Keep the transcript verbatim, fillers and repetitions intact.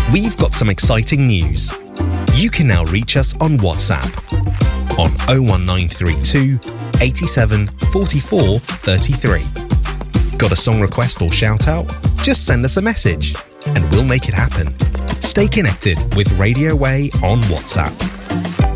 We've got some exciting news. You can now reach us on WhatsApp on oh one nine three two, eighty-seven, forty-four, thirty-three. Got a song request or shout out? Just send us a message and we'll make it happen. Stay connected with Radio Way on WhatsApp.